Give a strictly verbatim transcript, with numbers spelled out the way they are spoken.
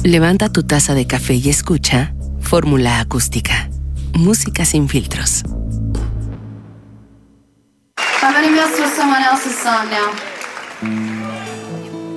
Levanta tu taza de café y escucha Fórmula Acústica. Música sin filtros. I'm gonna mess with someone else's song now.